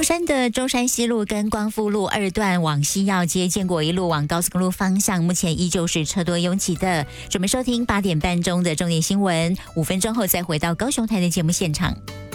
山的中山西路跟光复路2段往西要接建国一路往高速公路方向，目前依旧是车多拥挤的。准备收听8点半钟的重点新闻，5分钟后再回到高雄台的节目现场。